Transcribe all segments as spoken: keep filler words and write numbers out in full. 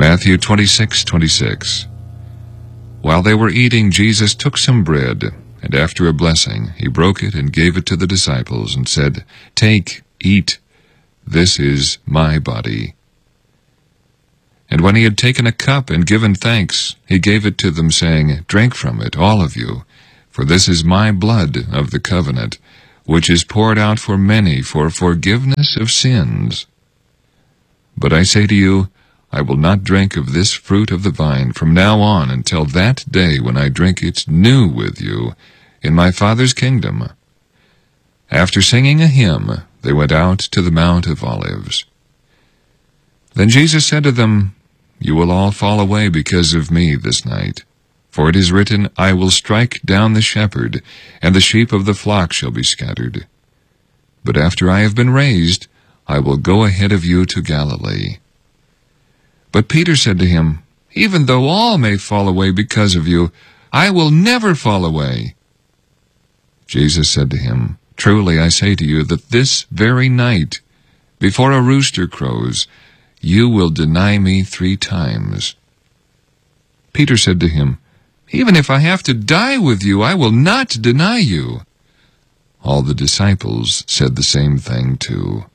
Matthew twenty-six twenty-six. While they were eating, Jesus took some bread, and after a blessing, he broke it and gave it to the disciples and said, "Take, eat, this is my body." And when he had taken a cup and given thanks, he gave it to them, saying, "Drink from it, all of you, for this is my blood of the covenant, which is poured out for many for forgiveness of sins. But I say to you, I will not drink of this fruit of the vine from now on until that day when I drink it new with you in my Father's kingdom." After singing a hymn, they went out to the Mount of Olives. Then Jesus said to them, "You will all fall away because of me this night. For it is written, I will strike down the shepherd, and the sheep of the flock shall be scattered. But after I have been raised, I will go ahead of you to Galilee." But Peter said to him, "Even though all may fall away because of you, I will never fall away." Jesus said to him, "Truly I say to you that this very night, before a rooster crows, you will deny me three times." Peter said to him, "Even if I have to die with you, I will not deny you." All the disciples said the same thing too.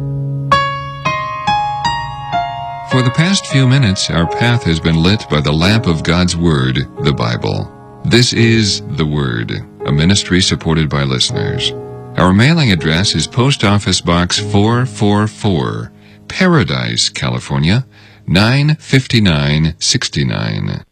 For the past few minutes, our path has been lit by the lamp of God's Word, the Bible. This is The Word, a ministry supported by listeners. Our mailing address is Post Office Box four four four, Paradise, California, nine five nine six nine.